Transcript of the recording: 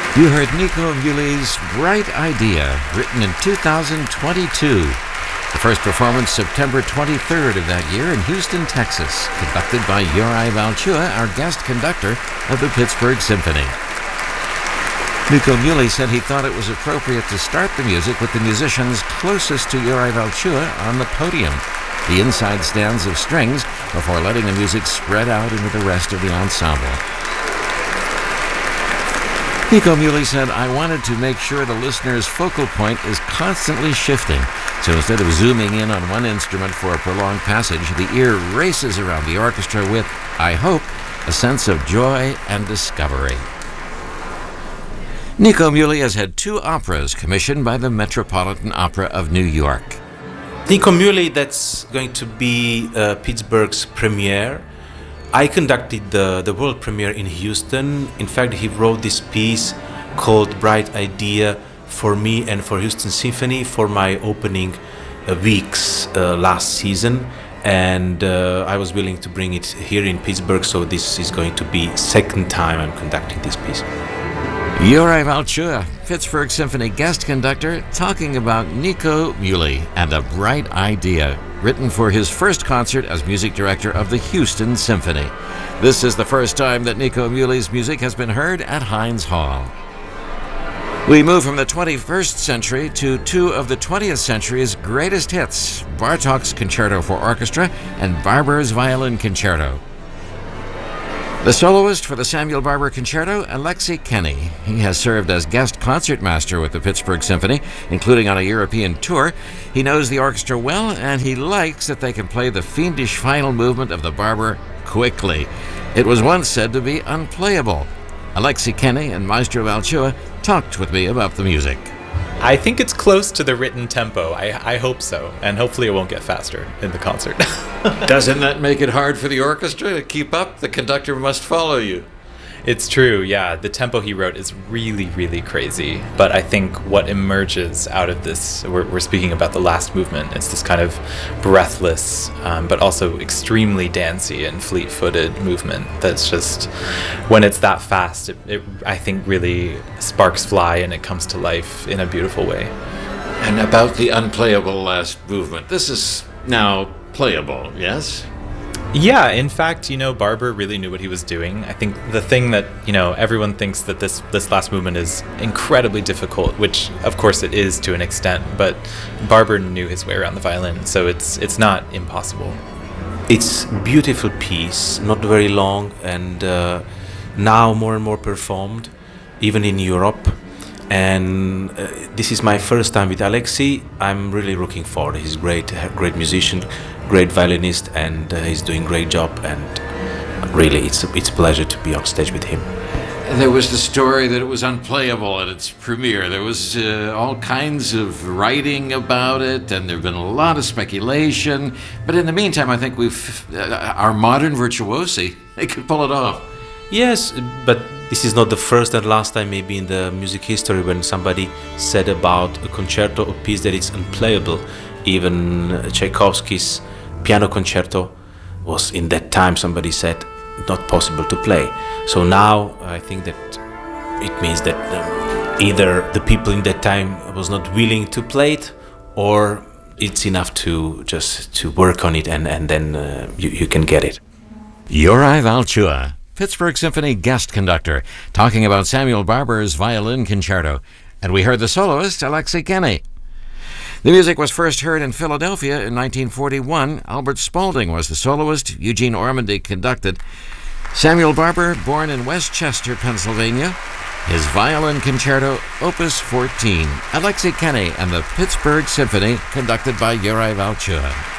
You heard Nico Muhly's Bright Idea, written in 2022. The first performance September 23rd of that year in Houston, Texas, conducted by Juraj Valchua, our guest conductor of the Pittsburgh Symphony. Nico Muhly said he thought it was appropriate to start the music with the musicians closest to Juraj Valchua on the podium, the inside stands of strings, before letting the music spread out into the rest of the ensemble. Nico Muhly said, "I wanted to make sure the listener's focal point is constantly shifting, so instead of zooming in on one instrument for a prolonged passage, the ear races around the orchestra with, I hope, a sense of joy and discovery." Nico Muhly has had 2 operas commissioned by the Metropolitan Opera of New York. Nico Muhly, that's going to be Pittsburgh's premiere. I conducted the world premiere in Houston. In fact, he wrote this piece called Bright Idea for me and for Houston Symphony for my opening weeks last season. And I was willing to bring it here in Pittsburgh, so this is going to be second time I'm conducting this piece. Juraj Valchua, Pittsburgh Symphony guest conductor, talking about Nico Muhly and A Bright Idea, written for his first concert as music director of the Houston Symphony. This is the first time that Nico Muhly's music has been heard at Heinz Hall. We move from the 21st century to 2 of the 20th century's greatest hits, Bartók's Concerto for Orchestra and Barber's Violin Concerto. The soloist for the Samuel Barber Concerto, Alexei Kenny. He has served as guest concertmaster with the Pittsburgh Symphony, including on a European tour. He knows the orchestra well, and he likes that they can play the fiendish final movement of the Barber quickly. It was once said to be unplayable. Alexei Kenny and Maestro Valchua talked with me about the music. I think it's close to the written tempo. I hope so. And hopefully it won't get faster in the concert. Doesn't that make it hard for the orchestra to keep up? The conductor must follow you. It's true, yeah. The tempo he wrote is really, really crazy. But I think what emerges out of this, we're speaking about the last movement, it's this kind of breathless, but also extremely dancey and fleet-footed movement that's just, when it's that fast, it I think really sparks fly and it comes to life in a beautiful way. And about the unplayable last movement, this is now playable, yes? Yeah, in fact, Barber really knew what he was doing. I think the thing that, everyone thinks that this last movement is incredibly difficult, which of course it is to an extent, but Barber knew his way around the violin, so it's not impossible. It's a beautiful piece, not very long, and now more and more performed, even in Europe. And this is my first time with Alexei. I'm really looking forward. He's great musician, great violinist, and he's doing a great job. And really, it's a pleasure to be on stage with him. There was the story that it was unplayable at its premiere. There was all kinds of writing about it, and there have been a lot of speculation. But in the meantime, I think our modern virtuosi, they could pull it off. Yes, but this is not the first and last time maybe in the music history when somebody said about a concerto, a piece that is unplayable. Even Tchaikovsky's piano concerto was in that time, somebody said, not possible to play. So now I think that it means that either the people in that time was not willing to play it, or it's enough to just to work on it and then you can get it. Juraj Valchua, Pittsburgh Symphony guest conductor, talking about Samuel Barber's Violin Concerto. And we heard the soloist, Alexei Kenny. The music was first heard in Philadelphia in 1941. Albert Spaulding was the soloist. Eugene Ormandy conducted. Samuel Barber, born in Westchester, Pennsylvania. His Violin Concerto, Opus 14. Alexei Kenny and the Pittsburgh Symphony, conducted by Juraj Valchua.